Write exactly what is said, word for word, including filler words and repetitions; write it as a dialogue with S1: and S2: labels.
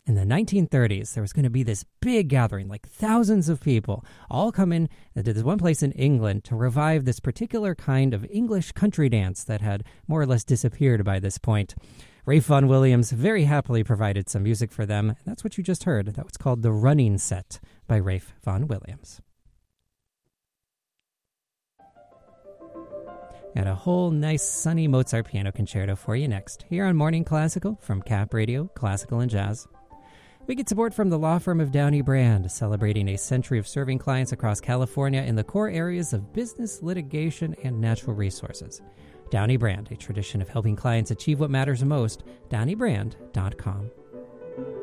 S1: In the nineteen thirties, there was going to be this big gathering, like thousands of people, all come in to this one place in England to revive this particular kind of English country dance that had more or less disappeared by this point. Ralph Vaughan Williams very happily provided some music for them. That's what you just heard. That was called The Running Set by Ralph Vaughan Williams. Got a whole nice sunny Mozart piano concerto for you next, here on Morning Classical from Cap Radio, Classical and Jazz. We get support from the law firm of Downey Brand, celebrating a century of serving clients across California in the core areas of business, litigation, and natural resources. Downey Brand, a tradition of helping clients achieve what matters most, downey brand dot com.